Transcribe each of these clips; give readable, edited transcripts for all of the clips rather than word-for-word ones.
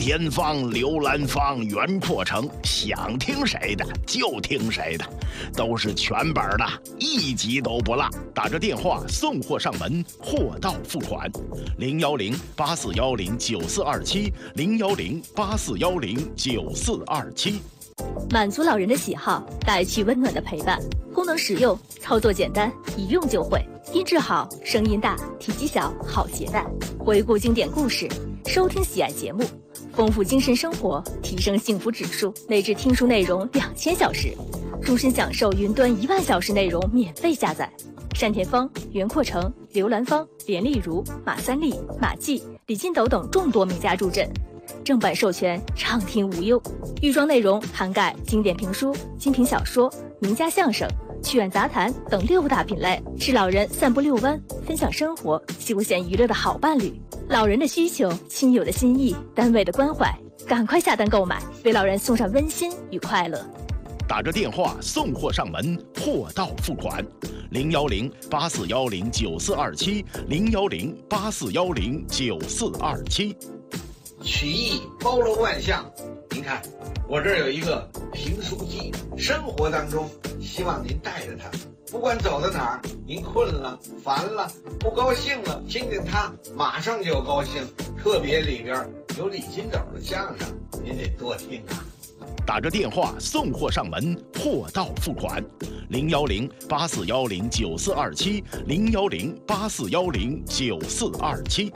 田芳、刘兰芳、袁阔成，想听谁的就听谁的，都是全本的，一集都不落。打着电话送货上门，货到付款。010-8410-9427，010-8410-9427。 满足老人的喜好，带去温暖的陪伴。功能实用，操作简单，一用就会。音质好，声音大，体积小，好携带。回顾经典故事，收听喜爱节目，丰富精神生活，提升幸福指数。内置听书内容2000小时，终身享受云端1万小时内容免费下载。单田芳、袁阔成、刘兰芳、连丽如、马三立、马季、李金斗等众多名家助阵，正版授权，畅听无忧。预装内容涵盖经典评书、精品小说、名家相声、趣案杂谈等6大品类，是老人散步遛弯、分享生活、休闲娱乐的好伴侣。老人的需求，亲友的心意，单位的关怀，赶快下单购买，为老人送上温馨与快乐。 打着电话送货上门，货到付款。010-8410-9427，010-8410-9427。 曲艺包罗万象，您看我这儿有一个评书机，生活当中希望您带着它，不管走到哪儿，您困了、烦了、不高兴了，听听它马上就高兴。特别里边有李金斗的相声，您得多听啊。 打着电话送货上门，货到付款。010-8410-9427，010-8410-9427。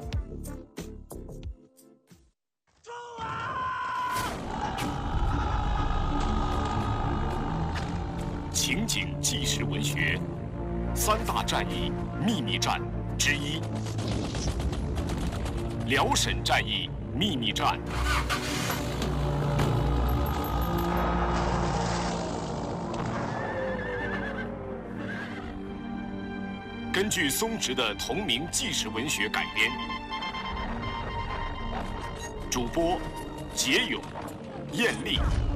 情景纪实文学3大战役秘密战之一，辽沈战役秘密战。根据松植的同名纪实文学改编，主播：杰勇、艳丽。